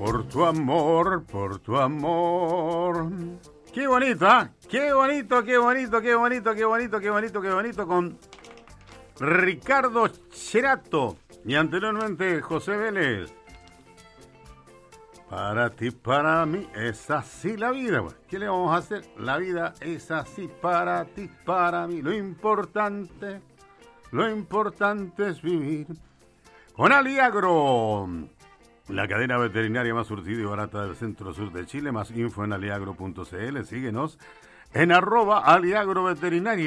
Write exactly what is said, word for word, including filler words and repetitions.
Por tu amor, por tu amor. Qué bonito, ¿ah? ¿eh? Qué bonito, qué bonito, qué bonito, qué bonito, qué bonito, qué bonito con Ricardo Cherato y anteriormente José Vélez. Para ti, para mí, es así la vida. ¿Qué le vamos a hacer? La vida es así para ti, para mí. Lo importante, lo importante es vivir. Con Aliagro, la cadena veterinaria más surtida y barata del centro sur de Chile. Más info en aliagro punto c l. Síguenos en arroba aliagro veterinaria.